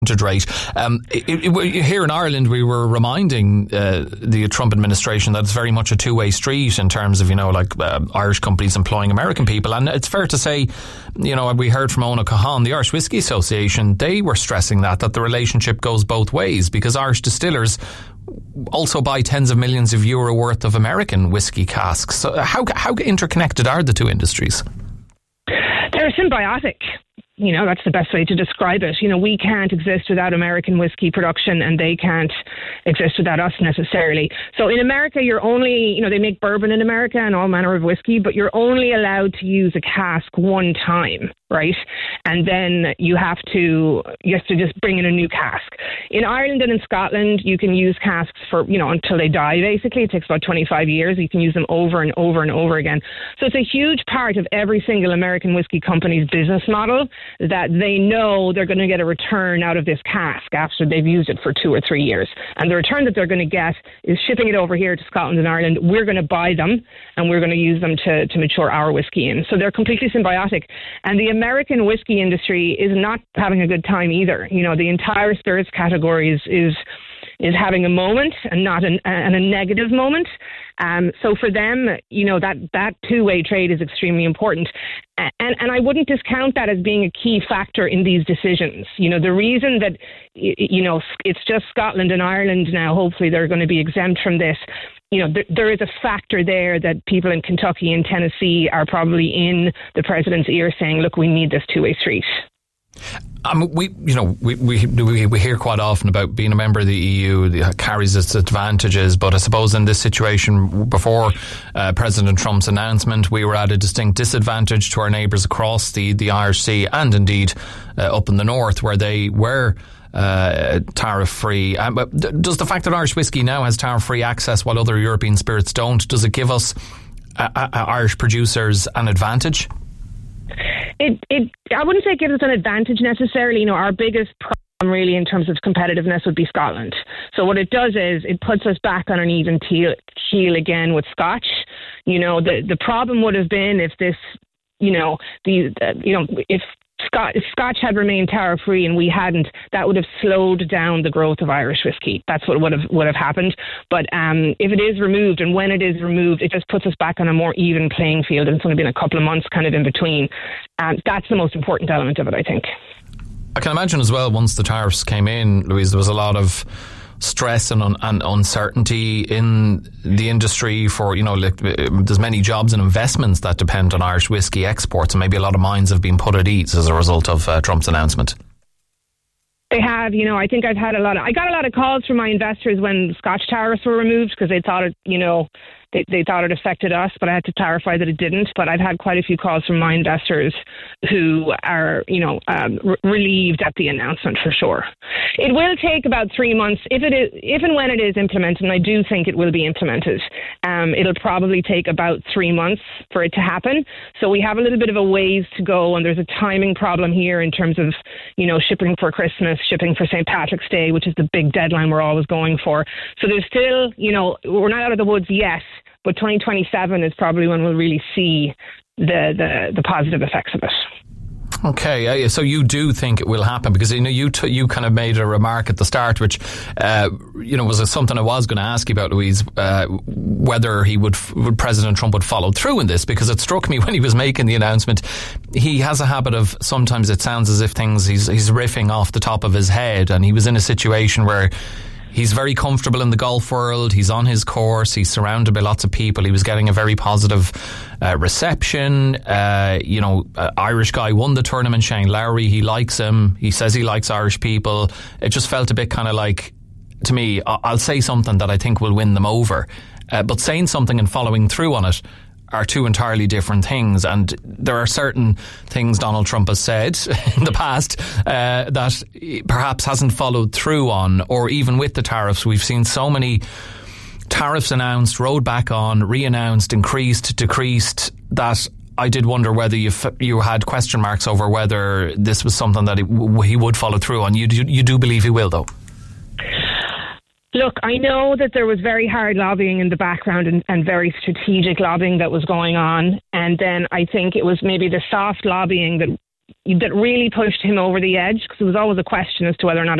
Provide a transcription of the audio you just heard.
rate. Here in Ireland, we were reminding the Trump administration that it's very much a two-way street in terms of, Irish companies employing American people. And it's fair to say, we heard from Ona Cahan, the Irish Whisky Association, they were stressing that the relationship goes both ways, because Irish distillers also buy tens of millions of euro worth of American whisky casks. So how interconnected are the two industries? They're symbiotic. That's the best way to describe it. We can't exist without American whiskey production, and they can't exist without us necessarily. So in America, you're only, they make bourbon in America and all manner of whiskey, but you're only allowed to use a cask one time, right? And then you have to just bring in a new cask. In Ireland and in Scotland, you can use casks for, until they die, basically. It takes about 25 years. You can use them over and over and over again. So it's a huge part of every single American whiskey company's business model that they know they're going to get a return out of this cask after they've used it for 2 or 3 years. And the return that they're going to get is shipping it over here to Scotland and Ireland. We're going to buy them and we're going to use them to mature our whiskey in. So they're completely symbiotic. And the American whiskey industry is not having a good time either. The entire spirits category is having a moment and not a negative moment. So for them, that two-way trade is extremely important. And I wouldn't discount that as being a key factor in these decisions. The reason that, it's just Scotland and Ireland now, hopefully they're going to be exempt from this. There is a factor there that people in Kentucky and Tennessee are probably in the president's ear saying, look, we need this two-way street. We hear quite often about being a member of the EU that carries its advantages, but I suppose in this situation, before President Trump's announcement, we were at a distinct disadvantage to our neighbours across the Irish Sea, and indeed up in the north, where they were tariff-free. But does the fact that Irish whiskey now has tariff-free access while other European spirits don't, does it give us Irish producers an advantage? I wouldn't say it gives us an advantage necessarily. Our biggest problem really in terms of competitiveness would be Scotland. So what it does is it puts us back on an even keel again with Scotch. The problem would have been if this, if Scotch had remained tariff-free and we hadn't, that would have slowed down the growth of Irish whiskey. That's what would have happened. But if it is removed, and when it is removed, it just puts us back on a more even playing field. And it's only been a couple of months kind of in between. That's the most important element of it, I think. I can imagine as well, once the tariffs came in, Louise, there was a lot of stress and uncertainty in the industry for, there's many jobs and investments that depend on Irish whiskey exports, and maybe a lot of minds have been put at ease as a result of Trump's announcement. They have, I think I got a lot of calls from my investors when Scotch tariffs were removed, because they thought it, they thought it affected us, but I had to clarify that it didn't. But I've had quite a few calls from my investors who are, relieved at the announcement for sure. It will take about 3 months if and when it is implemented, and I do think it will be implemented. It'll probably take about 3 months for it to happen. So we have a little bit of a ways to go, and there's a timing problem here in terms of, shipping for Christmas, shipping for St. Patrick's Day, which is the big deadline we're always going for. So there's still, we're not out of the woods yet, but 2027 is probably when we'll really see the positive effects of it. Okay, so you do think it will happen, because you kind of made a remark at the start, which was something I was going to ask you about, Louise, whether President Trump would follow through in this, because it struck me when he was making the announcement, he has a habit of, sometimes it sounds as if he's riffing off the top of his head, and he was in a situation where he's very comfortable in the golf world. He's on his course. He's surrounded by lots of people. He was getting a very positive reception. Irish guy won the tournament, Shane Lowry. He likes him. He says he likes Irish people. It just felt a bit kind of like, to me, I'll say something that I think will win them over. But saying something and following through on it are two entirely different things, and there are certain things Donald Trump has said in the past that perhaps hasn't followed through on, or even with the tariffs. We've seen so many tariffs announced, rolled back on, re-announced, increased, decreased, that I did wonder whether you had question marks over whether this was something that he would follow through on. You do believe he will, though? Look, I know that there was very hard lobbying in the background and very strategic lobbying that was going on. And then I think it was maybe the soft lobbying that that really pushed him over the edge, because there was always a question as to whether or not